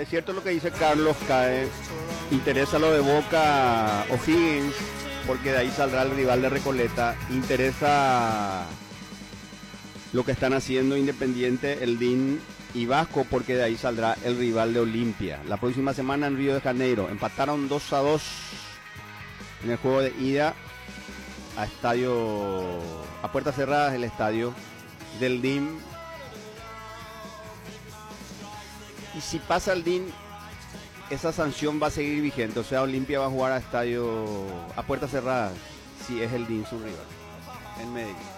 es cierto lo que dice Carlos Cae. Interesa lo de Boca O'Higgins, porque de ahí saldrá el rival de Recoleta. Interesa lo que están haciendo Independiente, el DIN y Vasco, porque de ahí saldrá el rival de Olimpia. La próxima semana en Río de Janeiro empataron 2-2 en el juego de ida a puertas cerradas, el estadio del DIN. Y si pasa el DIN, esa sanción va a seguir vigente, o sea, Olimpia va a jugar a puertas cerradas si es el DIN su rival en Medellín.